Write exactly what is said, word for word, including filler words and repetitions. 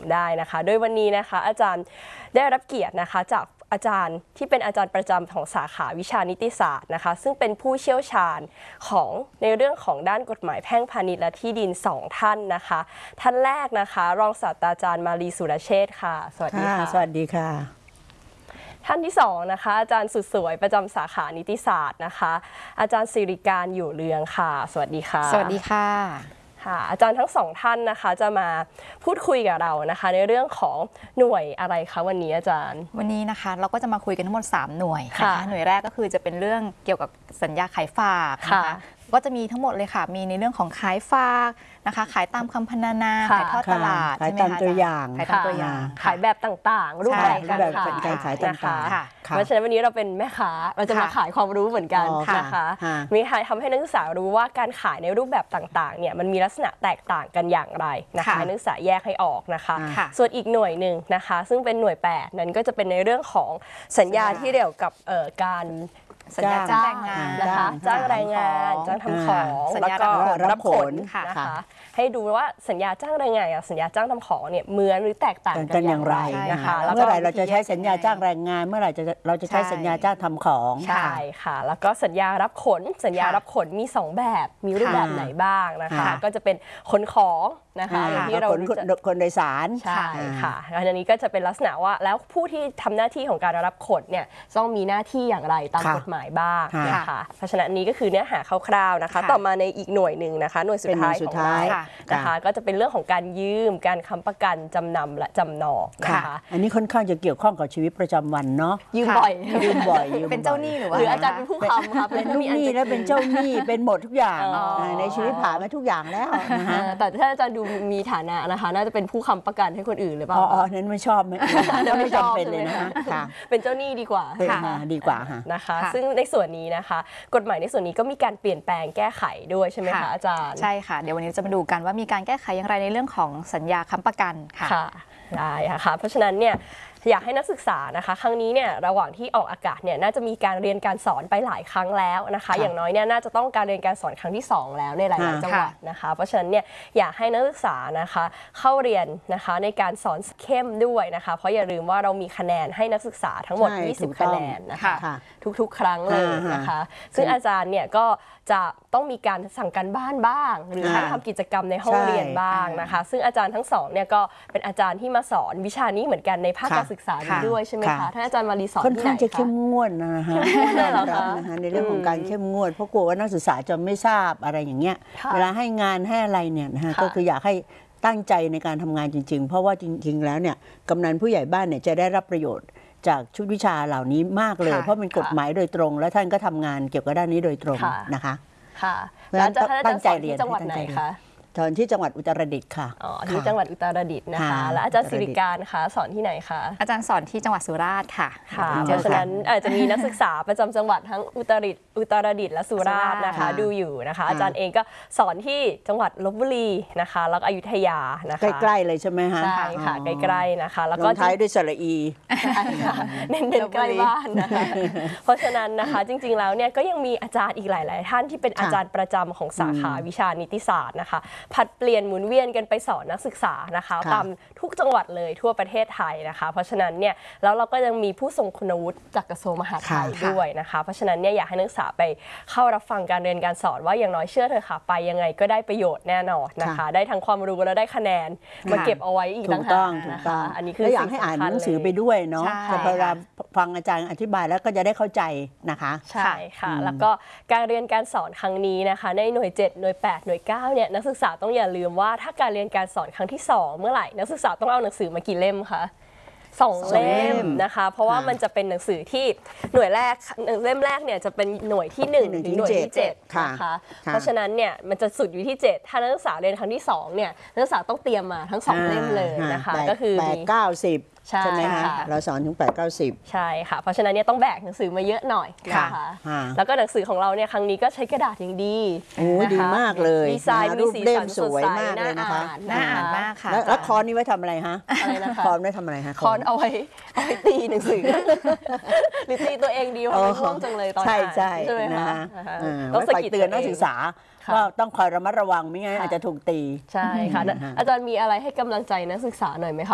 ได้นะคะโดยวันนี้นะคะอาจารย์ได้รับเกียรตินะคะจากอาจารย์ที่เป็นอาจารย์ประจำของสาขาวิชานิติศาสตร์นะคะซึ่งเป็นผู้เชี่ยวชาญของในเรื่องของด้านกฎหมายแพ่งพาณิชย์และที่ดินสองท่านนะคะท่านแรกนะคะรองศาสตราจารย์มาลีสุรเชษฐ์ค่ะสวัสดีค่ะสวัสดีค่ะท่านที่สองนะคะอาจารย์สุดสวยประจำสาขานิติศาสตร์นะคะอาจารย์สิริการอยู่เรืองค่ะสวัสดีค่ะสวัสดีค่ะค่ะอาจารย์ทั้งสองท่านนะคะจะมาพูดคุยกับเรานะคะในเรื่องของหน่วยอะไรคะวันนี้อาจารย์วันนี้นะคะเราก็จะมาคุยกันทั้งหมดสามหน่วยนะคะหน่วยแรกก็คือจะเป็นเรื่องเกี่ยวกับสัญญาขายฝากนะคะก็จะมีทั้งหมดเลยค่ะมีในเรื่องของขายฝากนะคะขายตามคำพรรณนาขายทอดตลาดขายตามตัวอย่างขายตามตัวอย่างขายแบบต่างๆรูปแบบการขายต่างๆเพราะฉะนั้นวันนี้เราเป็นแม่ค้าเราจะมาขายความรู้เหมือนกันนะคะมีใครทำให้นักศึกษารู้ว่าการขายในรูปแบบต่างๆเนี่ยมันมีลักษณะแตกต่างกันอย่างไรนะคะนักศึกษาแยกให้ออกนะคะส่วนอีกหน่วยหนึ่งนะคะซึ่งเป็นหน่วยแปดนั้นก็จะเป็นในเรื่องของสัญญาที่เกี่ยวกับการสัญญาจ้างแรงงานนะคะจ้างแรงงานจ้างทำของแล้วก็รับผลนะคะให้ดูว่าสัญญาจ้างแรงงานกับสัญญาจ้างทำของเนี่ยเหมือนหรือแตกต่างกันอย่างไรนะคะเมื่อไหร่เราจะใช้สัญญาจ้างแรงงานเมื่อไหร่เราจะใช้สัญญาจ้างทำของใช่ค่ะแล้วก็สัญญารับขนสัญญารับขนมีสองแบบมีรูปแบบไหนบ้างนะคะก็จะเป็นขนของนะคะอย่างที่เราคนโดยสารใช่ค่ะอันนี้ก็จะเป็นลักษณะว่าแล้วผู้ที่ทำหน้าที่ของการรับขนเนี่ยต้องมีหน้าที่อย่างไรตามกฎหมายบ้างนะคะเพราะฉะนั้นนี้ก็คือเนื้อหาคร่าวๆนะคะต่อมาในอีกหน่วยหนึ่งนะคะหน่วยสุดท้ายของเรานะคะก็จะเป็นเรื่องของการยืมการค้ำประกันจำนำและจำนองนะคะอันนี้ค่อนข้างจะเกี่ยวข้องกับชีวิตประจำวันเนาะยืมบ่อยยืมบ่อยเป็นเจ้าหนี้หรือว่าหรืออาจารย์เป็นผู้ค้ำค่ะเป็นลูกหนี้แล้วเป็นเจ้าหนี้เป็นหมดทุกอย่างในชีวิตผ่านมาทุกอย่างแล้วนะคะแต่ถ้าอาจารย์ดูมีฐานะนะคะน่าจะเป็นผู้ค้ำประกันให้คนอื่นหรือเปล่าอ๋อนั้นไม่ชอบไม่ไม่จำเป็นเลยนะคะเป็นเจ้าหนี้ดีกว่าดีกว่านะคะซึ่งในส่วนนี้นะคะกฎหมายในส่วนนี้ก็มีการเปลี่ยนแปลงแก้ไขด้วยใช่ไหมคะอาจารย์ใช่ค่ะเดี๋ยววันนี้จะมาดูกันว่ามีการแก้ไขอย่างไรในเรื่องของสัญญาค้ำประกันค่ะได้ค่ะเพราะฉะนั้นเนี่ยอยากให้นักศึกษานะคะครั้งนี้เนี่ยระหว่างที่ออกอากาศเนี่ยน่าจะมีการเรียนการสอนไปหลายครั้งแล้วนะคะอย่างน้อยเนี่ยน่าจะต้องการเรียนการสอนครั้งที่สองแล้วในหลายๆจังหวัดนะคะเพราะฉะนั้นเนี่ยอยากให้นักศึกษานะคะเข้าเรียนนะคะในการสอนเข้มด้วยนะคะเพราะอย่าลืมว่าเรามีคะแนนให้นักศึกษาทั้งหมดยี่สิบคะแนนนะคะทุกๆครั้งเลยนะคะซึ่งอาจารย์เนี่ยก็จะต้องมีการสั่งการบ้านบ้างหรือให้ทำกิจกรรมในห้องเรียนบ้างนะคะซึ่งอาจารย์ทั้งสองเนี่ยก็เป็นอาจารย์ที่มาสอนวิชานี้เหมือนกันในภาคการศึกษาด้วยใช่ไหมคะท่านอาจารย์มารีสอนค่อนข้างจะเข้มงวดนะคะในเรื่องของการเข้มงวดเพราะกลัวว่านักศึกษาจะไม่ทราบอะไรอย่างเงี้ยเวลาให้งานให้อะไรเนี่ยนะคะก็คืออยากให้ตั้งใจในการทำงานจริงๆเพราะว่าจริงๆแล้วเนี่ยกำนันผู้ใหญ่บ้านเนี่ยจะได้รับประโยชน์จากชุดวิชาเหล่านี้มากเลยเพราะเป็นกฎหมายโดยตรงและท่านก็ทำงานเกี่ยวกับด้านนี้โดยตรงนะคะค่ะแล้วจะตั้งใจเรียนจังหวัดไหนคะสอนที่จังหวัดอุตรดิตถ์ค่ะอ๋อที่จังหวัดอุตรดิตถ์นะคะแล้วอาจารย์สิริการคะสอนที่ไหนคะอาจารย์สอนที่จังหวัดสุราษฎร์ค่ะค่ะเพราะฉะนั้นอาจจะมีนักศึกษาประจำจังหวัดทั้งอุตรดิตถ์อุตรดิตถ์และสุราษฎร์นะคะดูอยู่นะคะอาจารย์เองก็สอนที่จังหวัดลพบุรีนะคะแล้วก็อยุธยานะคะใกล้ๆเลยใช่ไหมคะใช่ค่ะใกล้ๆนะคะแล้วก็ท้ายด้วยสระอีเน้นๆใกล้บ้านนะคะเพราะฉะนั้นนะคะจริงๆแล้วเนี่ยก็ยังมีอาจารย์อีกหลายๆท่านที่เป็นอาจารย์ประจำของสาขาวิชานิติศาสตร์นะคะผัดเปลี่ยนหมุนเวียนกันไปสอนนักศึกษานะคะตามทุกจังหวัดเลยทั่วประเทศไทยนะคะเพราะฉะนั้นเนี่ยแล้วเราก็ยังมีผู้ทรงคุณวุฒิจากกระทรวงมหาดไทยด้วยนะคะเพราะฉะนั้นเนี่ยอยากให้นักศึกษาไปเข้ารับฟังการเรียนการสอนว่าอย่างน้อยเชื่อเถอะค่ะไปยังไงก็ได้ประโยชน์แน่นอนนะคะได้ทั้งความรู้และได้คะแนนมาเก็บเอาไว้อีกต่างหากนะคะอันนี้คืออยากให้อ่านหนังสือไปด้วยเนาะแต่เวลาฟังอาจารย์อธิบายแล้วก็จะได้เข้าใจนะคะใช่ค่ะแล้วก็การเรียนการสอนครั้งนี้นะคะในหน่วยเจ็ดหน่วยแปดหน่วยเก้าเนี่ยนักศึกษาต้องอย่าลืมว่าถ้าการเรียนการสอนครั้งที่สองเมื่อไหร่นักศึกษาต้องเอาหนังสือมากี่เล่มคะสองเล่มนะคะเพราะว่ามันจะเป็นหนังสือที่หน่วยแรกเล่มแรกเนี่ยจะเป็นหน่วยที่หนึ่งถึงหน่วยที่เจ็ดนะคะเพราะฉะนั้นเนี่ยมันจะสุดอยู่ที่เจ็ดถ้านักศึกษาเรียนครั้งที่สองเนี่ยนักศึกษาต้องเตรียมมาทั้งสองเล่มเลยนะคะก็คือแปด เก้า สิบใช่ไหมคะเราสอนถึงแปด เก้า สิบใช่ค่ะเพราะฉะนั้นเนี่ยต้องแบกหนังสือมาเยอะหน่อยนะคะแล้วก็หนังสือของเราเนี่ยครั้งนี้ก็ใช้กระดาษอย่างดีโอ้ดีมากเลยดีไซน์มีสีสันสดใสมากเลยนะคะน่าอ่านมากค่ะแล้วคอนนี้ไว้ทำอะไรฮะคอนไว้ทำอะไรฮะคอนเอาไว้เอาไว้ตีหนังสือหรือตีตัวเองดีว่าไม่ง่วงจังเลยตอนอ่านใช่ใช่นะคะต้องสกิดเตือนนักศึกษาว่าต้องคอยระมัดระวังไม่งั้นอาจจะถูกตีใช่ค่ะอาจารย์มีอะไรให้กำลังใจนักศึกษาหน่อยไหมคะ